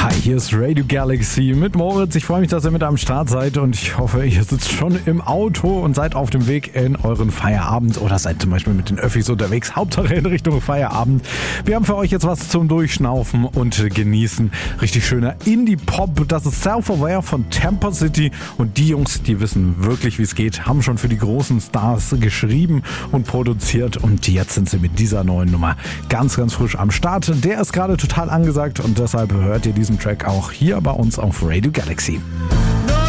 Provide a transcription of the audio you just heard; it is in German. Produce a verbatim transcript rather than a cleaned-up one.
Hi, hier ist Radio Galaxy mit Moritz. Ich freue mich, dass ihr mit am Start seid und ich hoffe, ihr sitzt schon im Auto und seid auf dem Weg in euren Feierabend oder seid zum Beispiel mit den Öffis unterwegs. Hauptsache in Richtung Feierabend. Wir haben für euch jetzt was zum Durchschnaufen und Genießen. Richtig schöner Indie-Pop. Das ist Self-Aware von Temper City und die Jungs, die wissen wirklich, wie es geht, haben schon für die großen Stars geschrieben und produziert und jetzt sind sie mit dieser neuen Nummer ganz, ganz frisch am Start. Der ist gerade total angesagt und deshalb hört ihr diesen Track auch hier bei uns auf Radio Galaxy.